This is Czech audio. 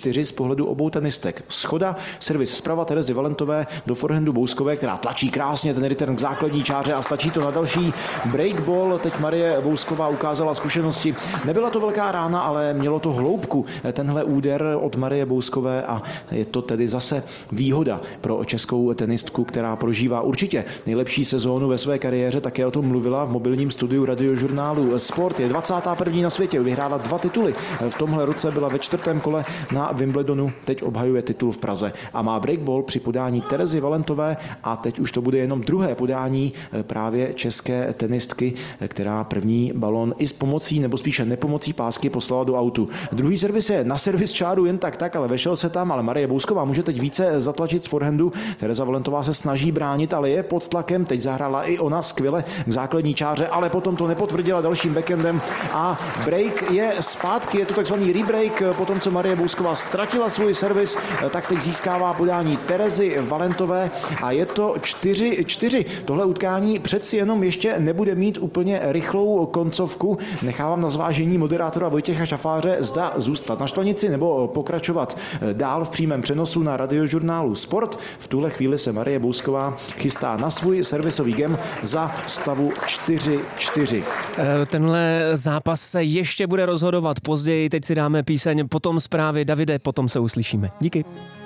4 z pohledu obou tenistek. Schoda, servis zprava Terezy Valentové do forehandu Bouskové, která tlačí krásně ten return k základní čáře a stačí to na další breakball. Teď Marie Bousková ukázala zkušenosti. Nebyla to velká rána, ale mělo to hloubku tenhle úder od Marie Bouskové a je to tedy zase výhoda pro českou tenistku, která prožívá určitě nejlepší sezónu ve své kariéře. Také o tom mluvila v mobilním studiu radiožurnálu Sport. Je 21. na světě, vyhrála 2 tituly. V tomhle roce byla ve 4. kole na Wimbledonu, teď obhajuje titul v Praze a má breakball při podání Terezy Valentové a teď už to bude jenom druhé podání právě české tenistky, která první balon i s pomocí nebo spíše nepomocí pásky poslala do autu. Druhý servis je na servis čáru jen tak, ale vešel se tam, ale Marie Bousková může teď více zatlačit z forehandu. Tereza Valentová se snaží bránit, ale je pod tlakem. Teď zahrála i ona skvěle k základní čáře, ale potom to nepotvrdila dalším backendem a break je zpátky, je to takzvaný rebreak. Potom, co Marie Bousková ztratila svůj servis, tak teď získává podání Terezy Valentové a je to 4-4. Tohle utkání přeci jenom ještě nebude mít úplně rychlou koncovku. Nechávám na zvážení moderátora Vojtěcha Šafáře, zda zůstat na štvanici nebo pokračovat dál v přímém přenosu na radiožurnálu Sport. V tuhle chvíli se Marie Bousková chystá na svůj servisový gem za stavu 4-4. Tenhle zápas se ještě bude rozhodovat později. Teď si dáme píseň, potom zprávy. Davide, potom se uslyšíme. Díky.